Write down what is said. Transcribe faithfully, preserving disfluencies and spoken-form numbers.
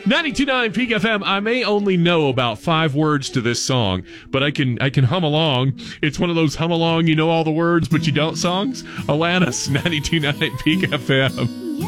ninety-two point nine Peak F M. I may only know about five words to this song, but I can I can hum along. It's one of those hum along, you know all the words, but you don't songs. Alanis, ninety-two point nine Peak F M.